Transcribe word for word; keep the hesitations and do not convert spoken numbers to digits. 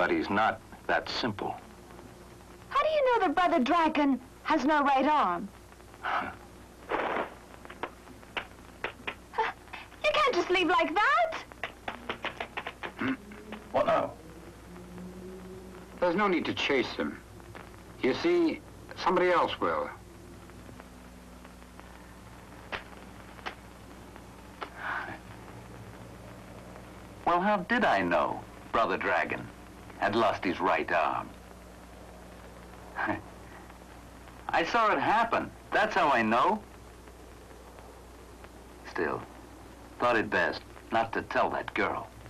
but he's not that simple. How do you know that Brother Dragon has no right arm? Huh? You can't just leave like that. Hmm? What now? There's no need to chase him. You see, somebody else will. Well, how did I know Brother Dragon had lost his right arm? I saw it happen. That's how I know. Still, thought it best not to tell that girl.